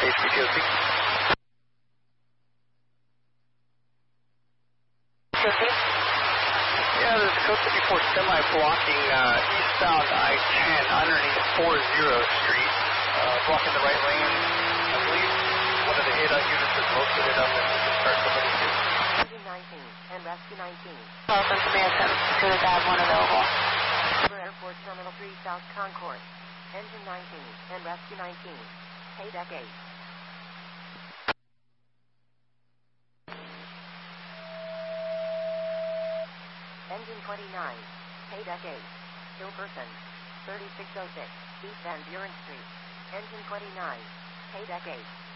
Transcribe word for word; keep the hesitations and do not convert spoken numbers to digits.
H P T O C. Yeah, there's a code fifty-four semi blocking uh, eastbound I ten underneath four zero Street, uh, blocking the right lane. I believe one of the A D O T units is located up and we can start somebody too. Engine nineteen and Rescue nineteen. Welcome to Command seven, good to have one available. For Airport Terminal three South Concourse. Engine nineteen and Rescue nineteen. Pay deck eight. Engine twenty-nine, pay deck eight, still person, thirty-six oh six, East Van Buren Street. Engine twenty-nine, pay deck eight.